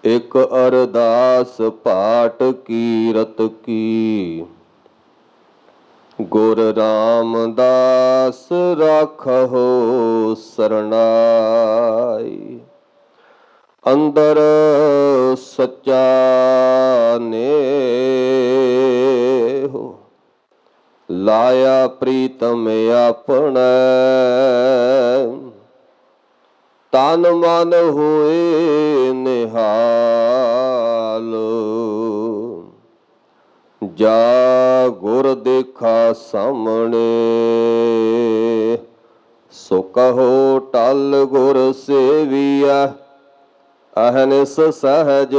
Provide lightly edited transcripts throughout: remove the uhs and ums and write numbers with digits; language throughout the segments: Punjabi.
ਇਕ ਅਰਦਾਸ ਪਾਟ ਕੀਰਤ ਕੀ। ਗੁਰ ਰਾਮਦਾਸ ਰਾਖਹੁ ਸਰਨਾਈ। ਅੰਦਰ ਸੱਚਾ ਨੇਹੁ ਲਾਇਆ ਪ੍ਰੀਤਮ ਆਪਣਾ। ਤਨ ਮਨ ਹੋਏ ਨਿਹਾਲ। ਜਾ ਗੁਰ ਦੇਖਾ ਸਾਹਮਣੇ। ਸੋ ਕਹੋ ਟਲ ਗੁਰ ਸੇਵੀਆ। ਅਹਨਿਸ ਸਹਿਜ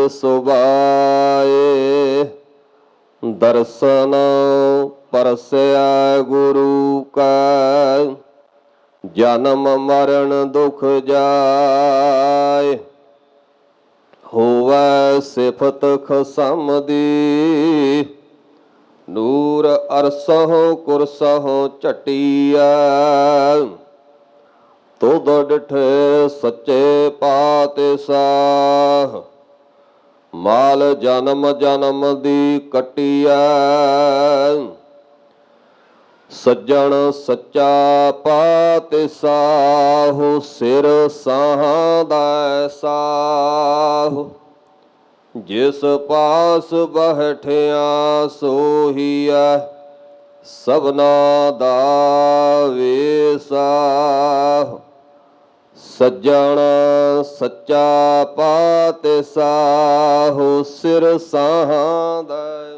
ਸੁਭਾਏ। ਦਰਸ਼ਨ ਪਰਸਿਆ ਗੁਰੂ ਕਾ। ਜਨਮ ਮਰਨ ਦੁਖ ਜਾਏ। ਹੋਵੈ ਸਿਫਤ ਖਸਮ ਦੀ। ਨੂਰ ਅਰਸਹੁ ਕੁਰਸਹੁ ਝਟੀਐ। ਤੁਧ ਡਿਠੇ ਸੱਚੇ ਪਾਤਿਸ਼ਾਹ। ਮਾਲ ਜਨਮ ਜਨਮ ਦੀ ਕੱਟੀਐ। ਸੱਜਣ ਸੱਚਾ ਪਾਤਿਸ਼ਾਹੁ। ਸਿਰ ਸਾਹਾਂ ਸਾਹੁ। ਜਿਸ ਪਾਸ ਬੈਠਿਆ ਸੋਹੀਐ। ਸਭਨਾ ਦਾ ਵੇਸਾਹੁ। ਸੱਜਣ ਸੱਚਾ ਪਾਤਿਸ਼ਾਹੁ। ਸਿਰ ਸਾਹਾਂ